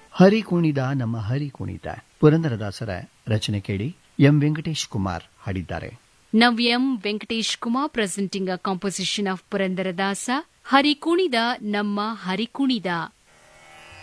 ಹರಿ ಕುಣಿದ ನಮ್ಮ ಹರಿ ಕುಣಿತ ಪುರಂದರದಾಸರ ರಚನೆ ಕೇಳಿ. ಎಂ ವೆಂಕಟೇಶ್ ಕುಮಾರ್ ಹಾಡಿದ್ದಾರೆ. Now M. Venkatesh Kumar presenting a composition of Purandaradasa, Hari Kunida Namma Hari Kunida.